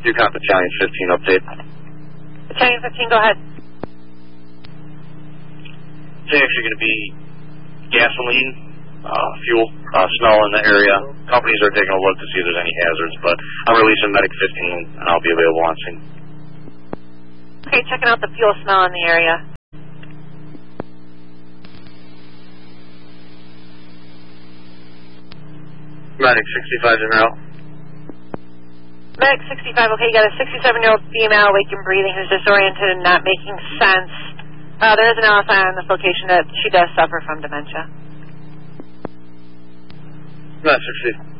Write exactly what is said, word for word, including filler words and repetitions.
Yukon Battalion fifteen update. Battalion fifteen, go ahead. It's actually going to be gasoline, uh, fuel, uh, smell in the area. Companies are taking a look to see if there's any hazards, but I'm releasing Medic fifteen, and I'll be available on scene. Okay, checking out the fuel smell in the area. Medic sixty-five in route. Medic sixty-five, okay, you got a sixty-seven-year-old female, awake and breathing, who's disoriented and not making sense. Uh, there is an L S I on this location that she does suffer from dementia. Medic sixty.